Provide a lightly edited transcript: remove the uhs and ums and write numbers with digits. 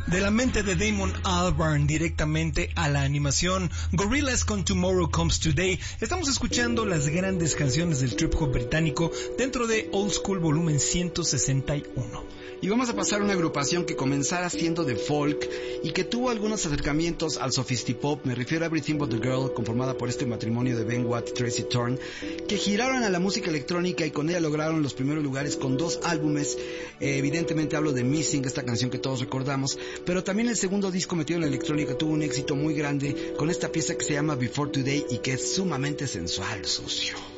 De la mente de Damon Albarn directamente a la animación Gorillaz con Tomorrow Comes Today, estamos escuchando las grandes canciones del trip hop británico dentro de Old School volumen 161. Y vamos a pasar a una agrupación que comenzara siendo de folk y que tuvo algunos acercamientos al sophistipop. Me refiero a Everything But The Girl, conformada por este matrimonio de Ben Watt y Tracy Thorn, que giraron a la música electrónica y con ella lograron los primeros lugares con 2 álbumes. Evidentemente hablo de Missing, esta canción que todos recordamos, pero también el segundo disco metido en la electrónica tuvo un éxito muy grande con esta pieza que se llama Before Today y que es sumamente sensual, socio.